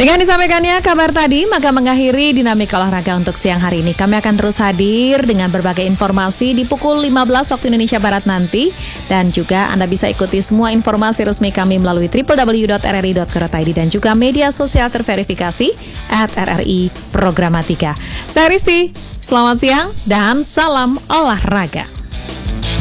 Dengan disampaikannya kabar tadi, maka mengakhiri Dinamika Olahraga untuk siang hari ini. Kami akan terus hadir dengan berbagai informasi di pukul 15 waktu Indonesia Barat nanti. Dan juga Anda bisa ikuti semua informasi resmi kami melalui www.rri.co.id dan juga media sosial terverifikasi @RRI Programatika. Saya Risti, selamat siang dan salam olahraga.